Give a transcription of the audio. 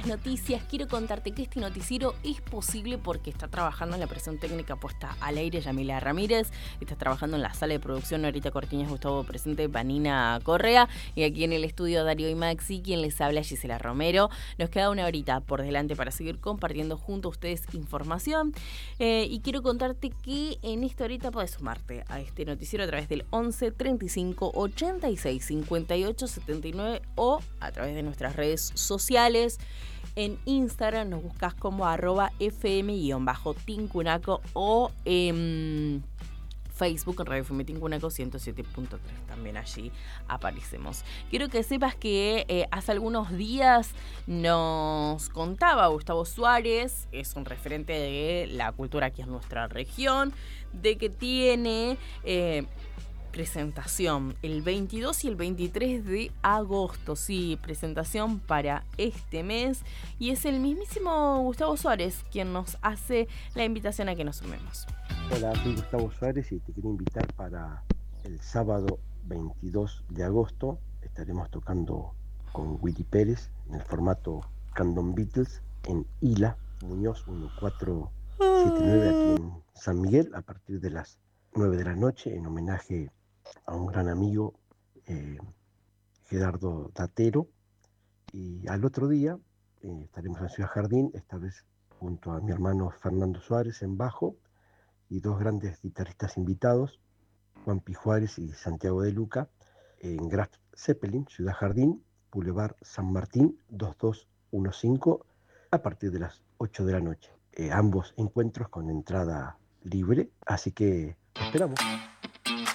Noticias, quiero contarte que este noticiero es posible porque está trabajando en la presión técnica puesta al aire Yamila Ramírez, está trabajando en la sala de producción Norita Cortiñas, Gustavo Presente, Vanina Correa, y aquí en el estudio Darío y Maxi, quien les habla, Gisela Romero. Nos queda una horita por delante para seguir compartiendo junto a ustedes información, y quiero contarte que en esta horita podés sumarte a este noticiero a través del 11 35 86 58 79 o a través de nuestras redes sociales. En Instagram nos buscas como @fm_tincunaco o en Facebook en Radio FM Tincunaco 107.3. También allí aparecemos. Quiero que sepas que hace algunos días nos contaba Gustavo Suárez, es un referente de la cultura aquí en nuestra región, de que tiene presentación el 22 y el 23 de agosto, sí, presentación para este mes, y es el mismísimo Gustavo Suárez quien nos hace la invitación a que nos sumemos. Hola, soy Gustavo Suárez y te quiero invitar para el sábado 22 de agosto. Estaremos tocando con Willy Pérez en el formato Candom Beatles en Ila, Muñoz 1479 aquí en San Miguel a partir de las 9 de la noche en homenaje a un gran amigo, Gerardo Datero, y al otro día estaremos en Ciudad Jardín, esta vez junto a mi hermano Fernando Suárez en bajo y dos grandes guitarristas invitados, Juan Pi Juárez y Santiago de Luca, en Graf Zeppelin, Ciudad Jardín, Boulevard San Martín 2215, a partir de las 8 de la noche. Ambos encuentros con entrada libre, así que te esperamos.